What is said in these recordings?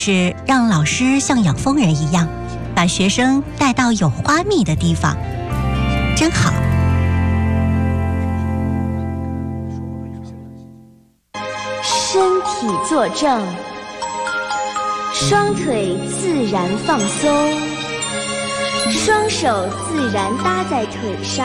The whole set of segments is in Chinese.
是让老师像养蜂人一样，把学生带到有花蜜的地方，真好。 身体坐正，双腿自然放松，双手自然搭在腿上。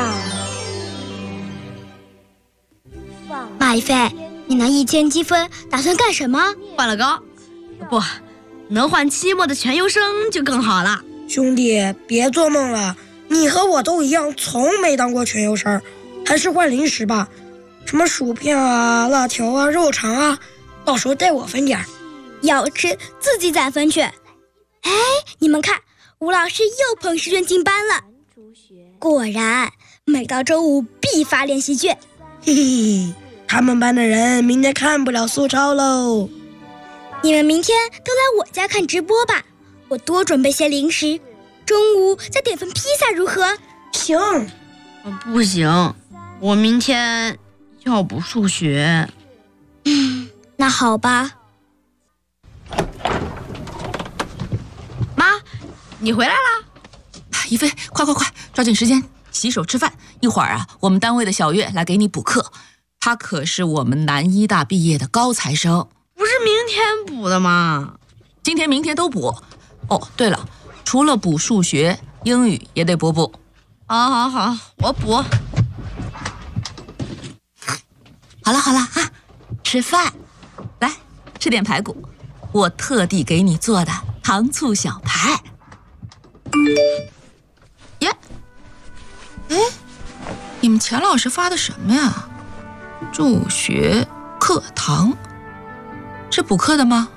马一飞，你拿1000积分打算干什么？ 换了高，不能换期末的全优生就更好了。 兄弟，别做梦了，你和我都一样，从没当过全优生，还是换零食吧，什么薯片啊、辣条啊、肉肠啊，到时候带我分点。 要吃自己攒分去。哎，你们看，吴老师又捧试卷进班了，果然每到周五必发练习卷。 嘿嘿，他们班的人明天看不了素抄喽。 你们明天都来我家看直播吧，我多准备些零食，中午再点份披萨如何？ 行。 不行，我明天要补数学。 那好吧。 妈，你回来啦！ 一飞，快，抓紧时间洗手吃饭。一会儿啊，我们单位的小月来给你补课，她可是我们南医大毕业的高材生。 不是明天补的吗？ 今天、明天都补。哦，对了，除了补数学，英语也得补。 好，我补。 好了啊，吃饭，来吃点排骨，我特地给你做的糖醋小排。耶，哎，你们钱老师发的什么呀？助学课堂。是补课的吗？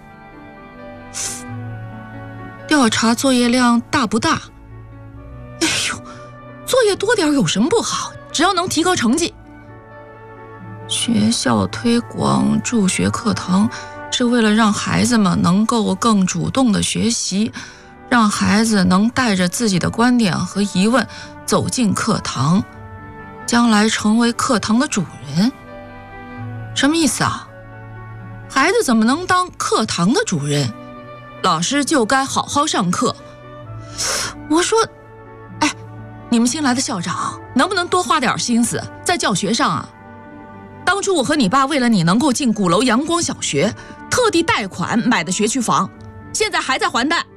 调查作业量大不大？哎呦，作业多点有什么不好？只要能提高成绩。学校推广助学课堂是为了让孩子们能够更主动的学习，让孩子能带着自己的观点和疑问走进课堂，将来成为课堂的主人。什么意思啊？孩子怎么能当课堂的主人？老师就该好好上课。我说，哎，你们新来的校长能不能多花点心思在教学上啊？当初我和你爸为了你能够进鼓楼阳光小学，特地贷款买的学区房，现在还在还贷。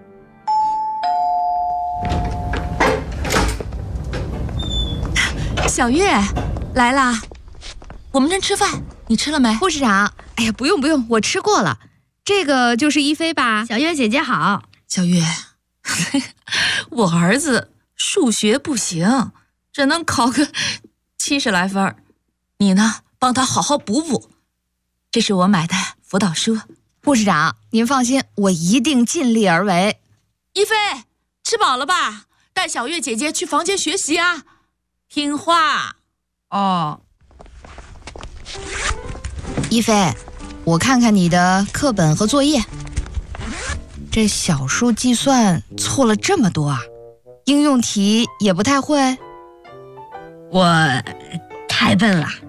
小月来啦，我们正吃饭，你吃了没？ 护士长，哎呀，不用，我吃过了。这个就是一飞吧？ 小月姐姐好。 小月，我儿子数学不行，只能考个70来分，你呢，帮他好好补。这是我买的辅导书。 护士长，您放心，我一定尽力而为。 一飞，吃饱了吧？带小月姐姐去房间学习啊，听话。 哦。 一飞，我看看你的课本和作业，这小数计算错了这么多啊，应用题也不太会。 我太笨了。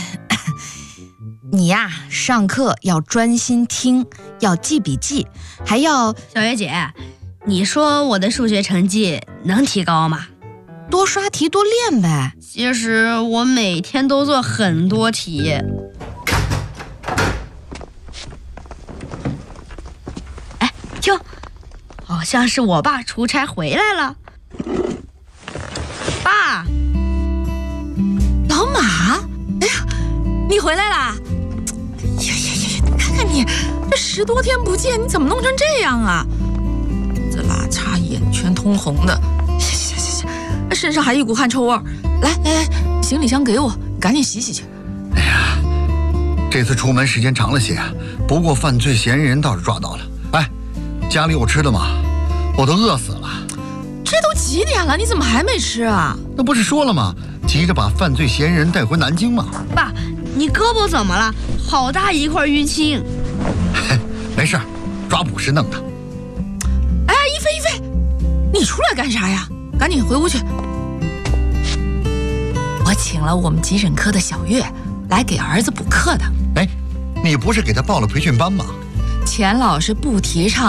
你呀，上课要专心听，要记笔记，还要…… 小月姐，你说我的数学成绩能提高吗？ 多刷题，多练呗。 其实我每天都做很多题。哎，听，好像是我爸出差回来了。爸， 老马，哎呀，你回来啦！呀，看看你，这10多天不见，你怎么弄成这样啊？鼻子拉碴，眼圈通红的，行，身上还一股汗臭味儿。来，行李箱给我，赶紧洗去。 哎呀，这次出门时间长了些，不过犯罪嫌疑人倒是抓到了。哎，家里有吃的吗？我都饿死了。 这都几点了，你怎么还没吃啊？ 那不是说了吗？急着把犯罪嫌疑人带回南京吗？ 爸，你胳膊怎么了？好大一块淤青。 没事，抓捕时弄的。 哎，一飞，你出来干啥呀？赶紧回屋去。我请了我们急诊科的小月来给儿子补课的。 哎，你不是给他报了培训班吗？ 钱老师不提倡